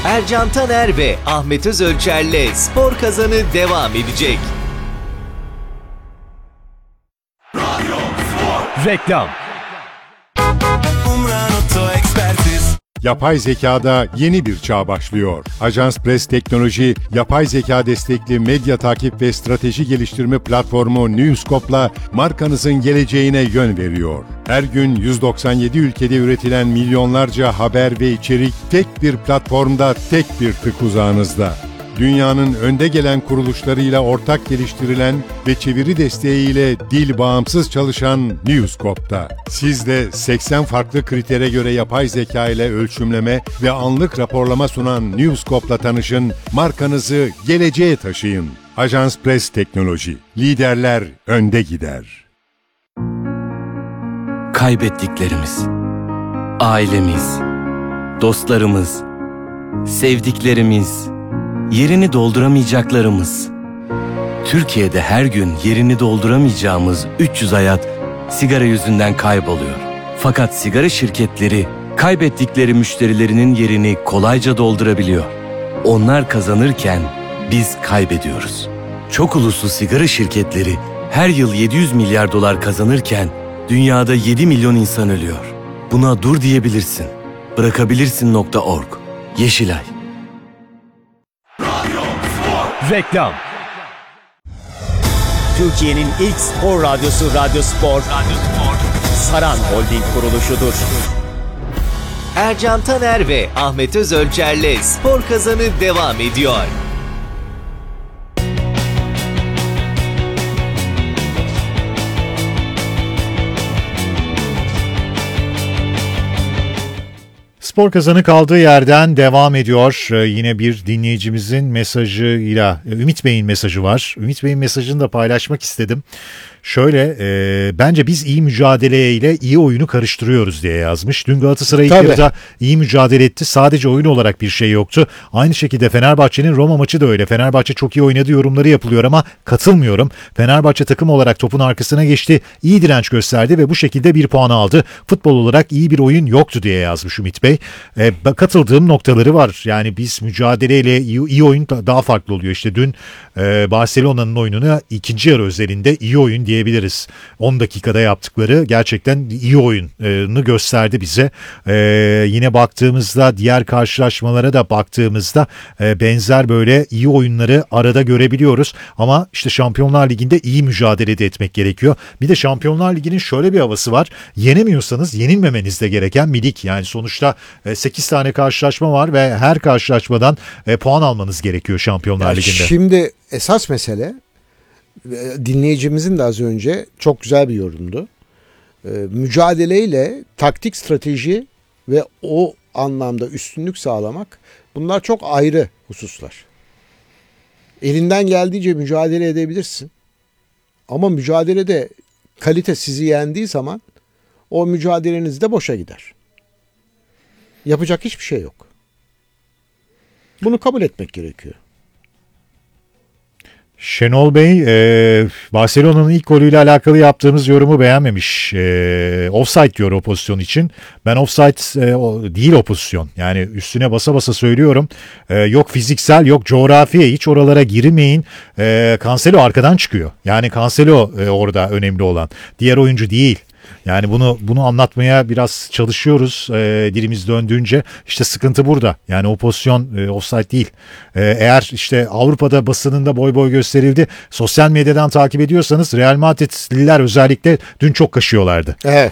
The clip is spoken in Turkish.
Ercan Taner ve Ahmet Özölçer'le Spor Kazanı devam edecek. Reklam. Yapay zekada yeni bir çağ başlıyor. Ajans Press Teknoloji, yapay zeka destekli medya takip ve strateji geliştirme platformu Newscope'la markanızın geleceğine yön veriyor. Her gün 197 ülkede üretilen milyonlarca haber ve içerik tek bir platformda, tek bir tık uzağınızda. Dünyanın önde gelen kuruluşlarıyla ortak geliştirilen ve çeviri desteğiyle dil bağımsız çalışan Newscope'da. Siz de 80 farklı kritere göre yapay zeka ile ölçümleme ve anlık raporlama sunan Newscope'la tanışın, markanızı geleceğe taşıyın. Ajans Press Teknoloji, liderler önde gider. Kaybettiklerimiz, ailemiz, dostlarımız, sevdiklerimiz, yerini dolduramayacaklarımız. Türkiye'de her gün yerini dolduramayacağımız 300 hayat sigara yüzünden kayboluyor. Fakat sigara şirketleri kaybettikleri müşterilerinin yerini kolayca doldurabiliyor. Onlar kazanırken biz kaybediyoruz. Çok uluslu sigara şirketleri her yıl 700 milyar dolar kazanırken dünyada 7 milyon insan ölüyor. Buna dur diyebilirsin. Bırakabilirsin.org. Yeşilay. Reklam. Türkiye'nin ilk spor radyosu Radyo Spor. Saran Holding kuruluşudur. Ercan Taner ve Ahmet Özölçer'le Spor Kazanı devam ediyor. Spor Kazanı kaldığı yerden devam ediyor. Yine bir dinleyicimizin mesajıyla, Ümit Bey'in mesajı var. Ümit Bey'in mesajını da paylaşmak istedim. Şöyle, bence biz iyi mücadeleyle iyi oyunu karıştırıyoruz diye yazmış. Dün Galatasaray ilk yarıda iyi mücadele etti. Sadece oyun olarak bir şey yoktu. Aynı şekilde Fenerbahçe'nin Roma maçı da öyle. Fenerbahçe çok iyi oynadı yorumları yapılıyor ama katılmıyorum. Fenerbahçe takım olarak topun arkasına geçti. İyi direnç gösterdi ve bu şekilde bir puan aldı. Futbol olarak iyi bir oyun yoktu diye yazmış Ümit Bey. Katıldığım noktaları var. Yani biz mücadeleyle iyi oyun daha farklı oluyor. İşte dün Barcelona'nın oyununa ikinci yarı özelinde iyi oyun diyebiliriz. 10 dakikada yaptıkları gerçekten iyi oyunu gösterdi bize. Yine baktığımızda diğer karşılaşmalara da baktığımızda benzer böyle iyi oyunları arada görebiliyoruz. Ama işte Şampiyonlar Ligi'nde iyi mücadele de etmek gerekiyor. Bir de Şampiyonlar Ligi'nin şöyle bir havası var. Yenemiyorsanız yenilmemeniz de gereken bir lig. Yani sonuçta 8 tane karşılaşma var ve her karşılaşmadan puan almanız gerekiyor Şampiyonlar Ligi'nde. Şimdi esas mesele, dinleyicimizin de az önce çok güzel bir yorumdu. Mücadeleyle taktik strateji ve o anlamda üstünlük sağlamak, bunlar çok ayrı hususlar. Elinden geldiğince mücadele edebilirsin. Ama mücadelede kalite sizi yendiği zaman o mücadeleniz de boşa gider. Yapacak hiçbir şey yok. Bunu kabul etmek gerekiyor. Şenol Bey, Barcelona'nın ilk golüyle alakalı yaptığımız yorumu beğenmemiş. Offside diyor o pozisyon için. Ben offside değil o pozisyon. Yani üstüne basa basa söylüyorum. Yok fiziksel, yok coğrafiye, hiç oralara girmeyin. Cancelo arkadan çıkıyor. Yani Cancelo orada önemli olan. Diğer oyuncu değil. Yani bunu anlatmaya biraz çalışıyoruz dilimiz döndüğünce. İşte sıkıntı burada. Yani o pozisyon offside değil. Eğer işte Avrupa'da basınında boy boy gösterildi. Sosyal medyadan takip ediyorsanız Real Madridliler özellikle dün çok kaşıyorlardı. Evet.